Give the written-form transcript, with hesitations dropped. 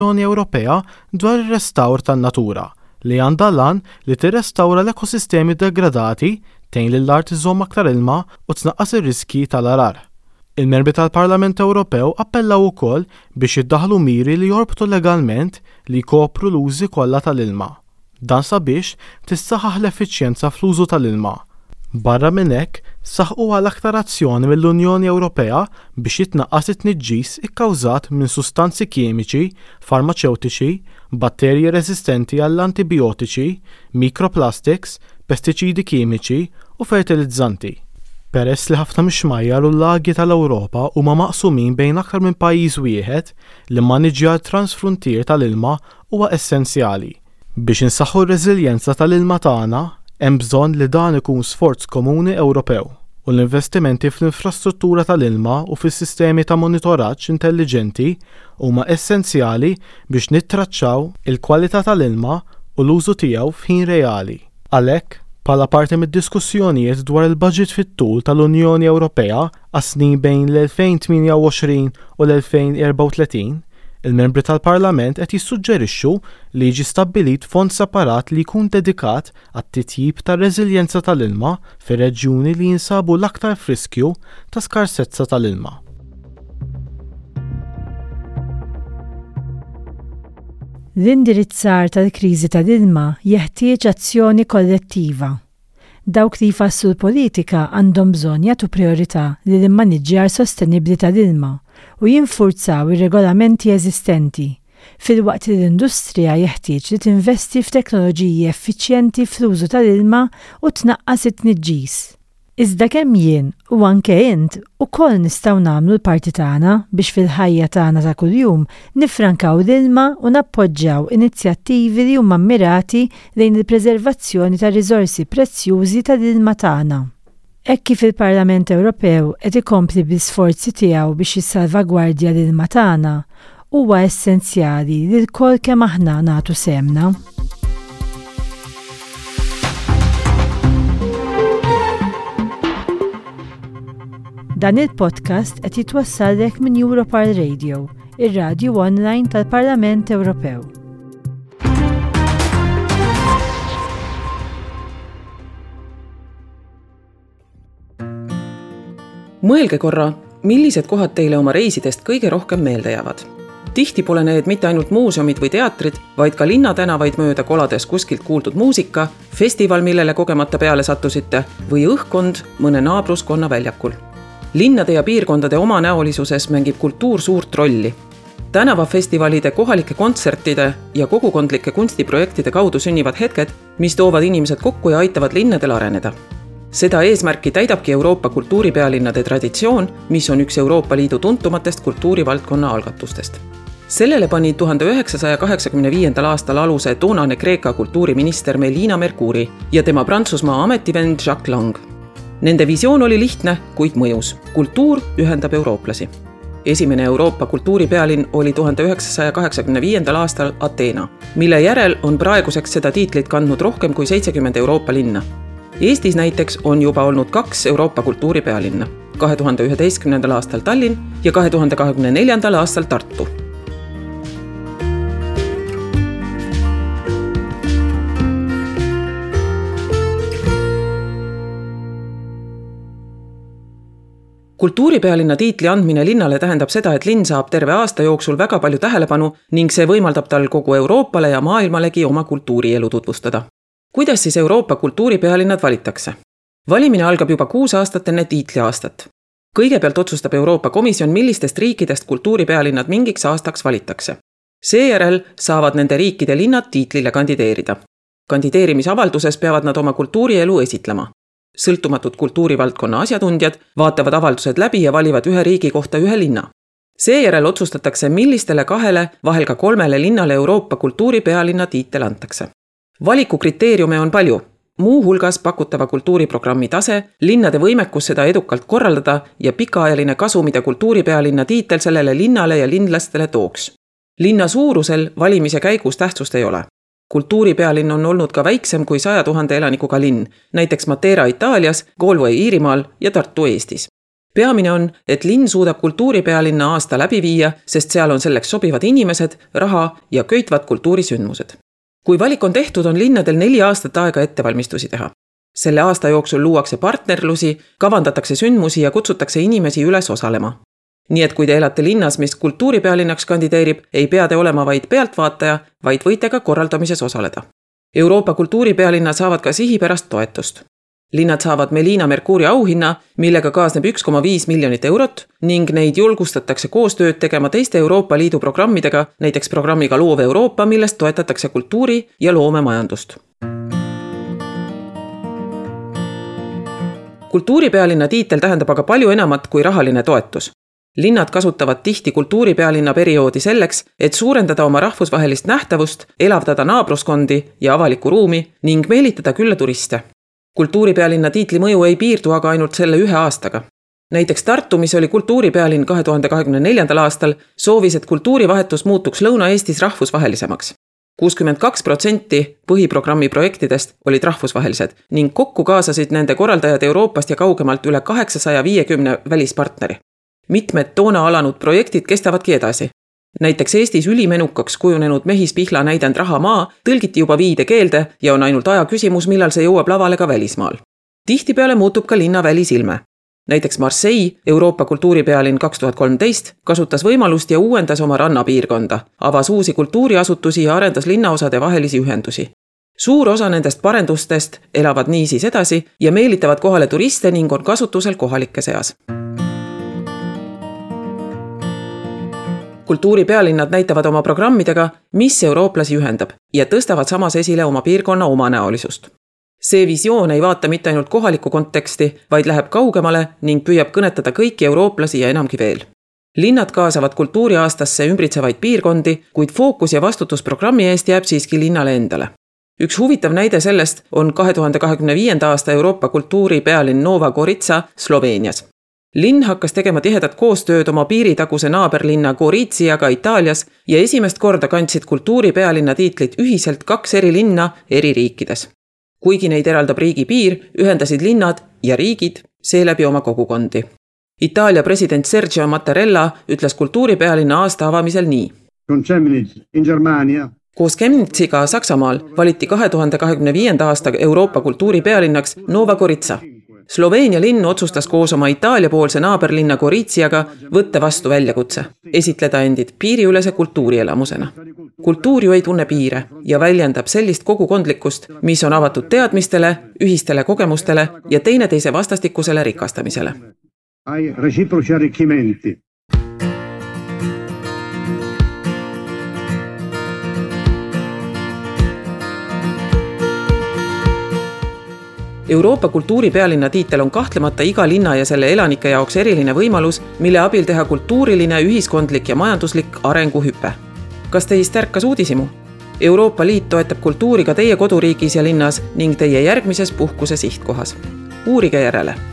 Unjoni Ewropea dwar ir-restawr tan-natura li għandha lan li tirrestawra l-ekosistemi degradati, tgħin lill-art iżomm aktar ilma u tnaqqas ir-riski tal-arar. Il-membri tal-Parlament Ewropew appellaw ukoll biex jiddaħħlu miri li jorbtu legalment li jkopru l-użi kollha tal-ilma. Dan sabiex tissaħħaħ l-effiċjenza fl-użu tal-ilma. Barra minn hekk, saħqu għal aktar azzjoni mill-Unjoni Ewropea biex jitnaqqas it-tniġġis ikkawżat minn sustanzi kimiċi, farmaceutiċi, batterji reżistenti għall-antibiotiċi, microplastics, pestiċidi kimiċi u fertilizzanti. Peress li ħafna mixmajjar u l-lagji tal-Ewropa huma maqsumin bejn aktar minn pajjiż wieħed, l-maniġjar transfrontier tal-ilma huwa essenzjali. Biex insaħħu r-reżiljenza tal-ilma tagħna, hemm bżonn li dan ikun sforz komuni Ewropew u l-investimenti fl-infrastruttura tal-ilma u fis-sistemi ta' monitoraġġ intelligenti huma essenzjali biex nittraċċaw il-kwalità tal-ilma u l-użu tiegħu f'ħin reali. Għalhekk, bħala parti mid-diskussjonijiet dwar il-budget fit-tul tal-Unjoni Ewropea għas-snin bejn l-2028 u l-2034, il-membri tal-Parlament qed jissuġġerixxu li jiġi stabbilit fond separat li jkun dedikat għat-titjib tar-reżiljenza tal-ilma fir-reġjuni li jinsabu l-aktar f'riskju ta' skarsezza tal-ilma. L-indirizzar tal-kriżi tal-ilma jeħtieġ azzjoni kollettiva. Dawk li jfassu l-politika għandhom bżonn jagħtu priorità lil immaniġġjar sostenibbli tal-ilma u jinfurzaw ir-regolamenti eżistenti, filwaqt li l-industrija jeħtieġ li tinvesti f'teknoloġiji effiċjenti fl-użu tal-ilma u tnaqqas it-tniġġis. Iżda kemm jien u anke int ukoll nistgħu nagħmlu l-parti tagħna biex fil-ħajja tagħna ta' kuljum nifrankaw l-ilma u nappoġġjaw inizjattivi li huma mmirati lejn il-preservazzjoni ta' riżorsi prezzjużi tal-ilma tagħna. Hekk kif il-Parlament Ewropew qed ikompli bl-isforzi tiegħu biex jissalvagwardja l-ilma tagħna, huwa essenzjali li l-kol kemm aħna nagħtu semna. Dan il-podcast qed jitwassalek minn Europarl Radio, ir-radju online tal-Parlament Ewropew. Mõelge korra, millised kohad teile oma reisidest kõige rohkem meelde jäävad. Tihti pole need mitte ainult muuseumid või teatrid, vaid ka linnatänavaid mööda kolades kuskilt kuuldud muusika, festival, millele kogemata peale sattusite või õhkkond mõne naabruskonna väljakul. Linnade ja piirkondade omanäolisuses mängib kultuur suurt rolli. Tänavafestivalide, kohalike kontsertide ja kogukondlike kunstiprojektide kaudu sünnivad hetked, mis toovad inimesed kokku ja aitavad linnadel areneda. Seda eesmärki täidabki Euroopa kultuuripealinnade traditsioon, mis on üks Euroopa Liidu tuntumatest kultuurivaldkonna algatustest. Sellele pani 1985. aastal aluse toonane Kreeka kultuuriminister Melina Mercouri ja tema Prantsusmaa ametivend Jacques Lang. Nende visioon oli lihtne, kuid mõjus. Kultuur ühendab eurooplasi. Esimene Euroopa kultuuripealinn oli 1985. aastal Ateena, mille järel on praeguseks seda tiitlit kandnud rohkem kui 70 Euroopa linna. Eestis näiteks on juba olnud 2 Euroopa kultuuripealinna, 2011. aastal Tallinn ja 2024. aastal Tartu. Kultuuripealinna tiitli andmine linnale tähendab seda, et linn saab terve aasta jooksul väga palju tähelepanu ning see võimaldab tal kogu Euroopale ja maailmalegi oma kultuurielu tutvustada. Kuidas siis Euroopa kultuuripealinnad valitakse? Valimine algab juba 6 aastat enne tiitliaastat. Kõigepealt otsustab Euroopa Komisjon, millistest riikidest kultuuripealinnad mingiks aastaks valitakse. Seejärel saavad nende riikide linnad tiitlile kandideerida. Kandideerimisavalduses peavad nad oma kultuurielu esitlema. Sõltumatud kultuurivaldkonna asjatundjad vaatavad avaldused läbi ja valivad ühe riigi kohta ühe linna. Seejärel otsustatakse, millistele 2, vahel ka 3 linnale Euroopa kultuuripealinna tiitel antakse. Valiku kriteeriume on palju, muu hulgas pakutava kultuuriprogrammi tase, linnade võimekus seda edukalt korraldada ja pikaajaline kasu, mida kultuuripealinna tiitel sellele linnale ja linlastele tooks. Linna suurusel valimise käigus tähtsust ei ole. Kultuuripealinn on olnud ka väiksem kui 100 000 elanikuga linn, näiteks Matera Itaalias, Galway Iirimaal ja Tartu Eestis. Peamine on, et linn suudab kultuuripealinna aasta läbi viia, sest seal on selleks sobivad inimesed, raha ja köitvad kultuurisündmused. Kui valik on tehtud, on linnadel 4 aastat aega ettevalmistusi teha. Selle aasta jooksul luuakse partnerlusi, kavandatakse sündmusi ja kutsutakse inimesi üles osalema. Nii et kui te elate linnas, mis kultuuripealinnaks kandideerib, ei pea te olema vaid pealtvaataja, vaid võite ka korraldamises osaleda. Euroopa kultuuripealinna saavad ka sihipärast toetust. Linnad saavad Melina Mercuuri auhinna, millega kaasneb 1,5 miljonit eurot ning neid julgustatakse koostööd tegema teiste Euroopa Liidu programmidega, näiteks programmiga Loov Euroopa, millest toetatakse kultuuri- ja loomemajandust. Kultuuripealinna tiitel tähendab aga palju enamat kui rahaline toetus. Linnad kasutavad tihti kultuuripealinna perioodi selleks, et suurendada oma rahvusvahelist nähtavust, elavdada naabruskondi ja avalikku ruumi ning meelitada külla turiste. Kultuuripealinna tiitli mõju ei piirdu aga ainult selle 1 aastaga. Näiteks Tartu, mis oli kultuuripealinn 2024. aastal, soovis, et kultuurivahetus muutuks Lõuna-Eestis rahvusvahelisemaks. 62% põhiprogrammi projektidest olid rahvusvahelised ning kokku kaasasid nende korraldajad Euroopast ja kaugemalt üle 850 välispartneri. Mitmed toona alanud projektid kestavadki edasi. Näiteks Eestis ülimenukaks kujunenud Mehis-Pihla näidend Rahamaa tõlgiti juba 5 keelde ja on ainult aja küsimus, millal see jõuab lavale ka välismaal. Tihtipeale muutub ka linna välisilme. Näiteks Marseille, Euroopa kultuuripealinn 2013, kasutas võimalust ja uuendas oma rannapiirkonda, avas uusi kultuuriasutusi ja arendas linnaosade vahelisi ühendusi. Suur osa nendest parendustest elavad niisiis edasi ja meelitavad kohale turiste ning on kasutusel kohalike seas. Kultuuripealinnad näitavad oma programmidega, mis eurooplasi ühendab ja tõstavad samas esile oma piirkonna omanäolisust. See visioon ei vaata mitte ainult kohalikku konteksti, vaid läheb kaugemale ning püüab kõnetada kõiki eurooplasi ja enamgi veel. Linnad kaasavad kultuuriaastasse ümbritsevaid piirkondi, kuid fookus ja vastutus programmi eest jääb siiski linnale endale. Üks huvitav näide sellest on 2025. aasta Euroopa kultuuripealinn Nova Gorica Sloveenias. Linn hakkas tegema tihedat koostööd oma piiritaguse naaberlinna Goriziaga Itaalias ja esimest korda kandsid kultuuripealinna tiitlit ühiselt 2 eri linna eri riikides. Kuigi neid eraldab riigipiir, ühendasid linnad ja riigid seeläbi oma kogukondi. Itaalia president Sergio Mattarella ütles kultuuripealinna aasta avamisel nii. Koos Chemnitziga Saksamaal valiti 2025. aasta Euroopa kultuuripealinnaks Nova Gorica. Sloveenia linn otsustas koos oma Itaaliapoolse naaberlinna Goriziaga võtta vastu väljakutse, esitleda endid piiriülese kultuurielamusena. Kultuur ju ei tunne piire ja väljendab sellist kogukondlikkust, mis on avatud teadmistele, ühistele kogemustele ja teineteise vastastikusele rikastamisele. Euroopa kultuuripealinna tiitel on kahtlemata iga linna ja selle elanike jaoks eriline võimalus, mille abil teha kultuuriline, ühiskondlik ja majanduslik arenguhüpe. Kas teist ärkas uudisimu? Euroopa Liit toetab kultuuri ka teie koduriigis ja linnas ning teie järgmises puhkuse sihtkohas. Uurige järele!